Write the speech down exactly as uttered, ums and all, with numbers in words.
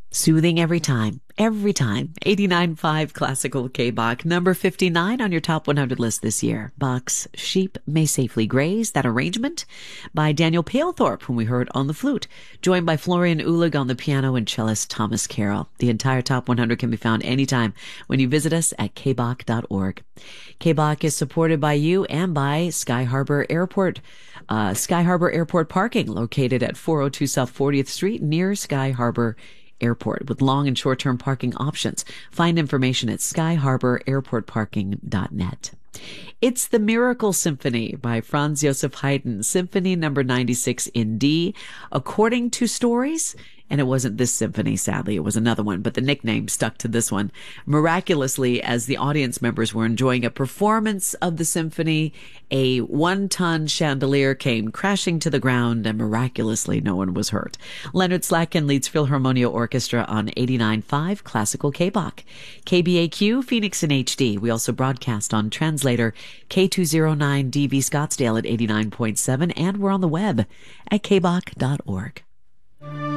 Soothing every time, every time. eighty-nine point five Classical K-Bach, number fifty-nine on your top one hundred list this year. Bach's Sheep May Safely Graze, that arrangement by Daniel Palethorpe, whom we heard on the flute, joined by Florian Uhlig on the piano and cellist Thomas Carroll. The entire top one hundred can be found anytime when you visit us at k bach dot org. K-Bach is supported by you and by Sky Harbor Airport, uh, Sky Harbor Airport Parking, located at four oh two South fortieth Street near Sky Harbor Airport, with long and short-term parking options. Find information at sky harbor airport parking dot net. It's the Miracle Symphony by Franz Joseph Haydn, Symphony number ninety-six in D. According to stories, and it wasn't this symphony, sadly, it was another one, but the nickname stuck to this one. Miraculously, as the audience members were enjoying a performance of the symphony, a one-ton chandelier came crashing to the ground, and miraculously no one was hurt. Leonard Slatkin leads Philharmonia Orchestra on eighty-nine point five Classical K-Bach. K B A Q, Phoenix in H D. We also broadcast on Translator K two oh nine D V Scottsdale at eighty-nine point seven, and we're on the web at k bach dot org.